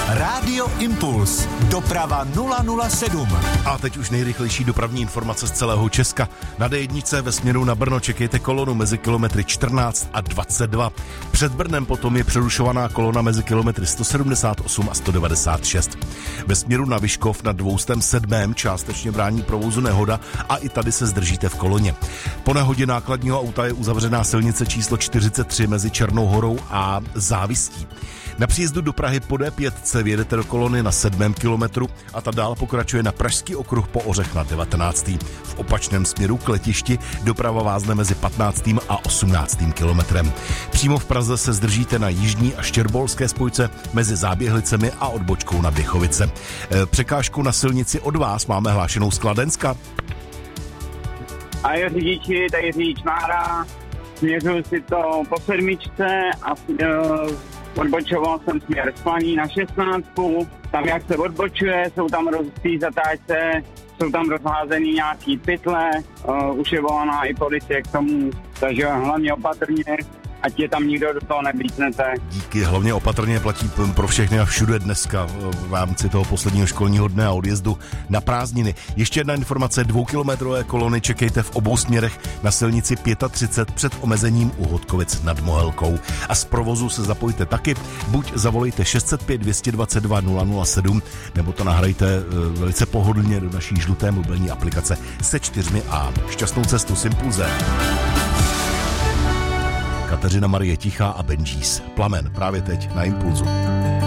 Rádio Impuls. Doprava 007. A teď už nejrychlejší dopravní informace z celého Česka. Na D1 ve směru na Brno čekejte kolonu mezi kilometry 14 a 22. Před Brnem potom je přerušovaná kolona mezi kilometry 178 a 196. Ve směru na Vyškov na 207. částečně brání provozu nehoda a i tady se zdržíte v koloně. Po nehodě nákladního auta je uzavřená silnice číslo 43 mezi Černou Horou a Závistí. Na příjezdu do Prahy po D5 vjedete do kolony na 7. kilometru a ta dál pokračuje na Pražský okruh po Ořech na 19. V opačném směru k letišti doprava vázne mezi 15. a 18. kilometrem. Přímo v Praze se zdržíte na jižní a štěrbolské spojce mezi Záběhlicemi a odbočkou na Běchovice. Překážku na silnici od vás máme hlášenou z Kladenska. A je řidiči, tady řidič Mára, směřuji si to po 7 a odbočoval jsem směr z Planí na 16. Tam jak se odbočuje, jsou tam rozstý zatáčce, jsou tam rozházený nějaký pytle, už je volaná i policie k tomu, takže hlavně opatrně, ať je tam nikdo do toho neblícnete. Díky, hlavně opatrně platí pro všechny a všude dneska v rámci toho posledního školního dne a odjezdu na prázdniny. Ještě jedna informace, 2kilometrové kolony čekejte v obou směrech na silnici 35 před omezením u Hodkovic nad Mohelkou. A z provozu se zapojte taky, buď zavolejte 605 222 007, nebo to nahrajte velice pohodlně do naší žluté mobilní aplikace se 4A. Šťastnou cestu s Impulzem. Kateřina Marie Tichá a Benjis. Plamen právě teď na Impulzu.